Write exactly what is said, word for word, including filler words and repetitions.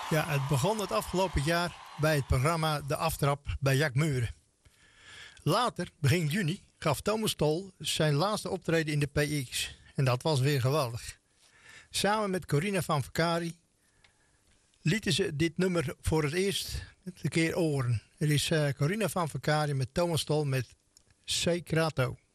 Ja, het begon het afgelopen jaar bij het programma De Aftrap bij Jack Muren. Later, begin juni, gaf Thomas Tol zijn laatste optreden in de P X. En dat was weer geweldig. Samen met Corina van Vakari lieten ze dit nummer voor het eerst een keer horen. Er is uh, Corina van Vakari met Thomas Tol met Secrato.